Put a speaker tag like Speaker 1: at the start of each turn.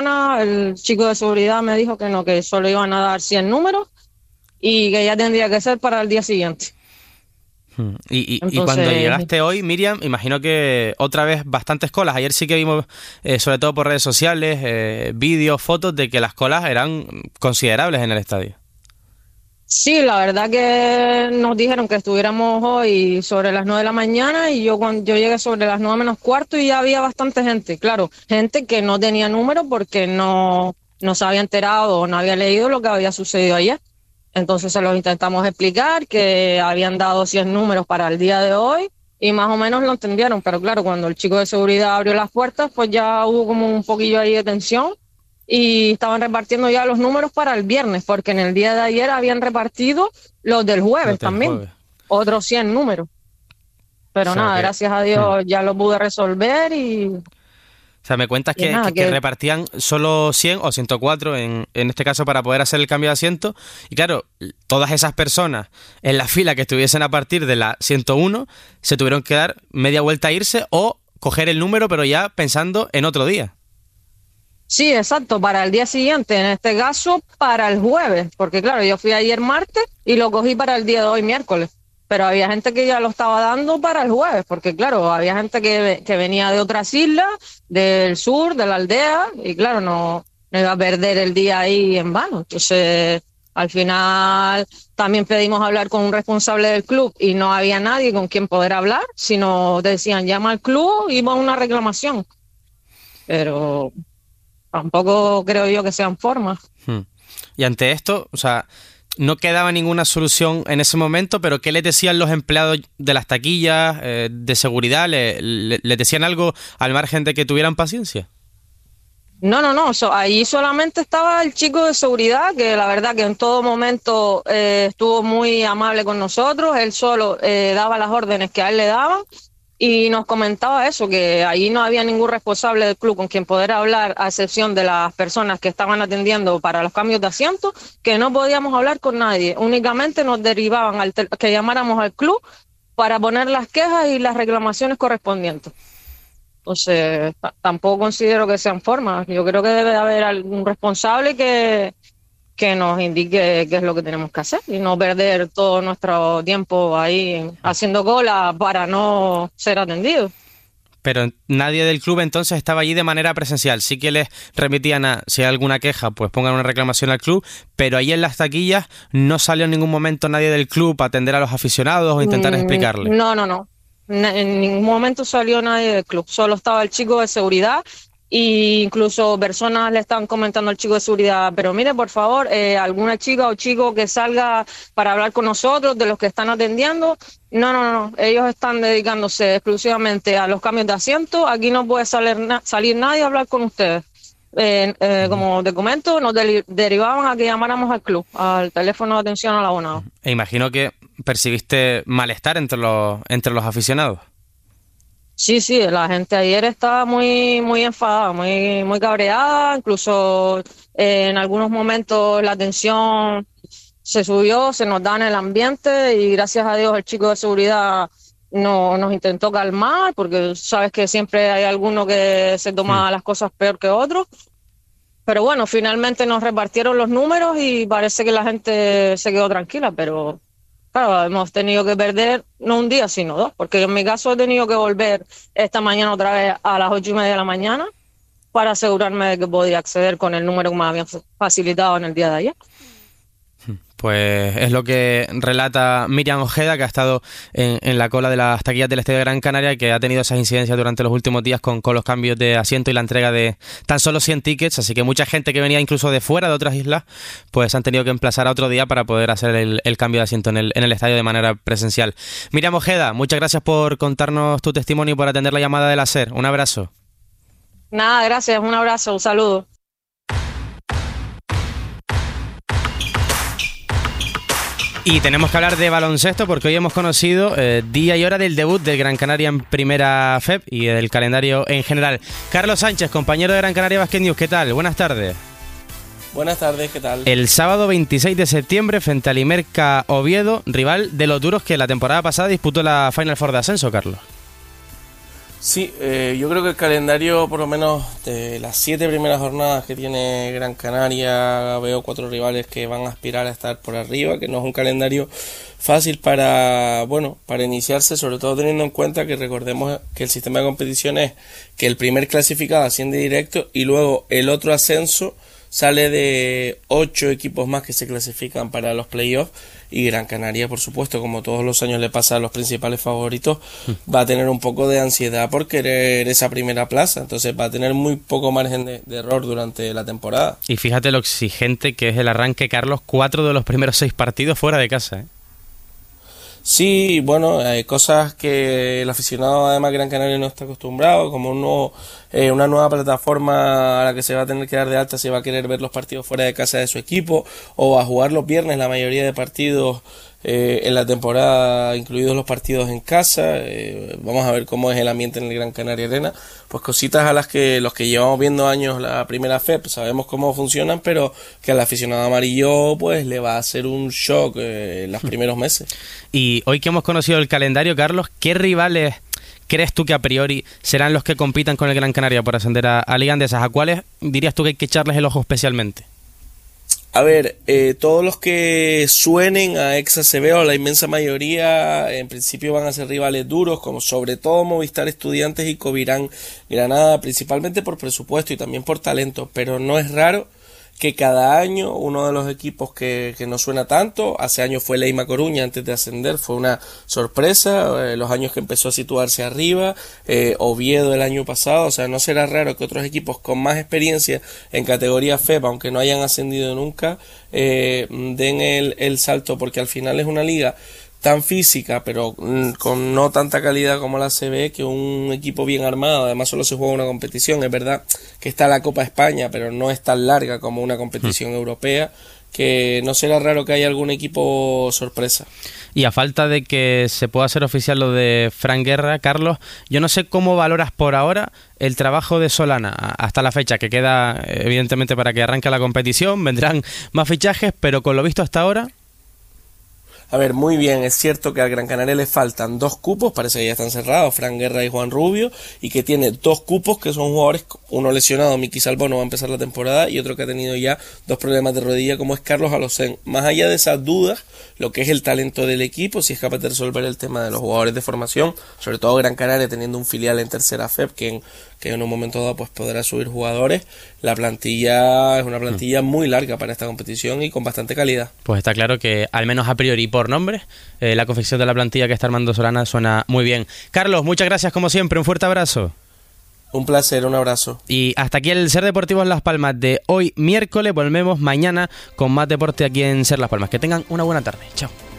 Speaker 1: el chico de seguridad me dijo que no, que solo iban a dar 100 números y que ya tendría que ser para el día siguiente.
Speaker 2: Y cuando
Speaker 1: Entonces,
Speaker 2: llegaste hoy, Miriam, imagino que otra vez bastantes colas. Ayer sí que vimos, sobre todo por redes sociales, vídeos, fotos de que las colas eran considerables en el estadio.
Speaker 1: sí, la verdad que nos dijeron que estuviéramos hoy sobre las 9 de la mañana y cuando yo llegué sobre las 9 menos cuarto y ya había bastante gente. Claro, gente que no tenía número porque no se había enterado o no había leído lo que había sucedido ayer. Entonces se los intentamos explicar que habían dado 100 números para el día de hoy y más o menos lo entendieron. Pero claro, cuando el chico de seguridad abrió las puertas, pues ya hubo como un poquillo ahí de tensión y estaban repartiendo ya los números para el viernes, porque en el día de ayer habían repartido los del
Speaker 2: Los
Speaker 1: jueves
Speaker 2: del
Speaker 1: también,
Speaker 2: jueves.
Speaker 1: otros 100 números.
Speaker 2: O
Speaker 1: Pero
Speaker 2: sea
Speaker 1: nada,
Speaker 2: que...
Speaker 1: gracias a
Speaker 2: hmm.
Speaker 1: Dios ya lo pude resolver
Speaker 2: O sea, me cuentas
Speaker 1: y nada,
Speaker 2: que
Speaker 1: que
Speaker 2: repartían solo 100 o 104 en este caso para poder hacer el cambio de asiento. Y claro, todas esas personas en la fila que estuviesen a partir de la 101 se tuvieron que dar media vuelta a irse o coger el número, pero ya pensando en otro día.
Speaker 1: sí, exacto, para el día siguiente, en este caso para el jueves, porque claro, yo fui ayer martes y lo cogí para el día de hoy miércoles, pero había gente que ya lo estaba dando para el jueves, porque claro, había gente que venía de otras islas, del sur, de la aldea, y claro, no iba a perder el día ahí en vano. Entonces, al final también pedimos hablar con un responsable del club y no había nadie con quien poder hablar, sino decían llama al club y va una reclamación, pero tampoco creo yo que sean formas.
Speaker 2: Hmm. Y ante esto, o sea, no quedaba ninguna solución en ese momento, pero ¿qué les decían los empleados de las taquillas, de seguridad? ¿Les decían algo al margen de que tuvieran paciencia?
Speaker 1: No, ahí solamente estaba el chico de seguridad, que la verdad que en todo momento estuvo muy amable con nosotros, él solo daba las órdenes que a él le daban y nos comentaba eso, que ahí no había ningún responsable del club con quien poder hablar, a excepción de las personas que estaban atendiendo para los cambios de asiento, que no podíamos hablar con nadie, únicamente nos derivaban que llamáramos al club para poner las quejas y las reclamaciones correspondientes. Entonces, tampoco considero que sean formas. Yo creo que debe de haber algún responsable que nos indique qué es lo que tenemos que hacer y no perder todo nuestro tiempo ahí haciendo cola para no ser atendidos.
Speaker 2: Pero nadie del club entonces estaba allí de manera presencial. Sí que les remitían a, si hay alguna queja, pues pongan una reclamación al club, pero ahí en las taquillas no salió en ningún momento nadie del club a atender a los aficionados o intentar explicarles.
Speaker 1: No. En ningún momento salió nadie del club, solo estaba el chico de seguridad e incluso personas le estaban comentando al chico de seguridad, pero mire, por favor, alguna chica o chico que salga para hablar con nosotros, de los que están atendiendo. No, ellos están dedicándose exclusivamente a los cambios de asiento, aquí no puede salir nadie a hablar con ustedes. Como te comento, nos derivaban a que llamáramos al club, al teléfono de atención al abonado.
Speaker 2: E imagino que percibiste malestar entre los aficionados.
Speaker 1: Sí, la gente ayer estaba muy enfadada, muy cabreada, incluso en algunos momentos la tensión se subió, se nos da en el ambiente y gracias a Dios el chico de seguridad no nos intentó calmar, porque sabes que siempre hay alguno que se toma las cosas peor que otro. Pero bueno, finalmente nos repartieron los números y parece que la gente se quedó tranquila, pero claro, hemos tenido que perder no un día, sino dos, porque en mi caso he tenido que volver esta mañana otra vez a las 8:30 de la mañana para asegurarme de que podía acceder con el número que me habían facilitado en el día de ayer.
Speaker 2: Pues es lo que relata Miriam Ojeda, que ha estado en la cola de las taquillas del Estadio de Gran Canaria y que ha tenido esas incidencias durante los últimos días con los cambios de asiento y la entrega de tan solo 100 tickets, así que mucha gente que venía incluso de fuera, de otras islas, pues han tenido que emplazar a otro día para poder hacer el cambio de asiento en el estadio de manera presencial. Miriam Ojeda, muchas gracias por contarnos tu testimonio y por atender la llamada del SER. Un abrazo.
Speaker 1: Nada, gracias, un abrazo, un saludo.
Speaker 2: Y tenemos que hablar de baloncesto porque hoy hemos conocido día y hora del debut del Gran Canaria en Primera FEP y del calendario en general. Carlos Sánchez, compañero de Gran Canaria Basket News, ¿qué tal? Buenas tardes.
Speaker 3: Buenas tardes, ¿qué tal?
Speaker 2: El sábado 26 de septiembre frente al Imerca Oviedo, rival de los duros que la temporada pasada disputó la Final Four de ascenso, Carlos.
Speaker 3: Sí, yo creo que el calendario, por lo menos de las 7 primeras jornadas que tiene Gran Canaria, veo 4 rivales que van a aspirar a estar por arriba, que no es un calendario fácil para iniciarse, sobre todo teniendo en cuenta que recordemos que el sistema de competición es que el primer clasificado asciende directo y luego el otro ascenso sale de 8 equipos más que se clasifican para los playoffs, y Gran Canaria, por supuesto, como todos los años le pasa a los principales favoritos, va a tener un poco de ansiedad por querer esa primera plaza, entonces va a tener muy poco margen de error durante la temporada.
Speaker 2: Y fíjate lo exigente que es el arranque, Carlos, 4 de los primeros 6 partidos fuera de casa, ¿eh?
Speaker 3: Sí, bueno, hay cosas que el aficionado además Gran Canaria no está acostumbrado, como una nueva plataforma a la que se va a tener que dar de alta si va a querer ver los partidos fuera de casa de su equipo, o a jugar los viernes la mayoría de partidos en la temporada, incluidos los partidos en casa. Vamos a ver cómo es el ambiente en el Gran Canaria Arena, pues cositas a las que los que llevamos viendo años la primera fe, pues sabemos cómo funcionan, pero que al aficionado amarillo pues le va a hacer un shock en los primeros meses.
Speaker 2: Y hoy que hemos conocido el calendario, Carlos, ¿qué rivales crees tú que a priori serán los que compitan con el Gran Canaria por ascender a Liga Andesa? ¿A cuáles dirías tú que hay que echarles el ojo especialmente?
Speaker 3: A ver, todos los que suenen a ex ACB, o la inmensa mayoría, en principio van a ser rivales duros, como sobre todo Movistar Estudiantes y Covirán Granada, principalmente por presupuesto y también por talento, pero no es raro que cada año uno de los equipos que no suena tanto, hace años fue Leima Coruña antes de ascender, fue una sorpresa, los años que empezó a situarse arriba, Oviedo el año pasado, o sea, no será raro que otros equipos con más experiencia en categoría FEP, aunque no hayan ascendido nunca, den el salto, porque al final es una liga tan física, pero con no tanta calidad como la CB, que un equipo bien armado, además solo se juega una competición, es verdad que está la Copa España, pero no es tan larga como una competición europea, que no será raro que haya algún equipo sorpresa.
Speaker 2: Y a falta de que se pueda hacer oficial lo de Fran Guerra, Carlos, yo no sé cómo valoras por ahora el trabajo de Solana hasta la fecha, que queda evidentemente para que arranque la competición, vendrán más fichajes, pero con lo visto hasta ahora...
Speaker 3: A ver, muy bien, es cierto que al Gran Canaria le faltan 2 cupos, parece que ya están cerrados, Fran Guerra y Juan Rubio, y que tiene 2 cupos que son jugadores, uno lesionado, Miki Salvo no va a empezar la temporada, y otro que ha tenido ya 2 problemas de rodilla, como es Carlos Alocén. Más allá de esas dudas, lo que es el talento del equipo, si es capaz de resolver el tema de los jugadores de formación, sobre todo Gran Canaria teniendo un filial en tercera FEP, que en un momento dado pues podrá subir jugadores, la plantilla es una plantilla muy larga para esta competición y con bastante calidad. Pues
Speaker 2: está claro que al menos a priori por nombre, la confección de la plantilla que está armando Solana suena muy bien. Carlos, muchas gracias como siempre, un fuerte abrazo.
Speaker 3: Un placer, un abrazo.
Speaker 2: Y hasta aquí el Ser Deportivo en Las Palmas de hoy miércoles, volvemos mañana con más deporte aquí en Ser Las Palmas. Que tengan una buena tarde, chao.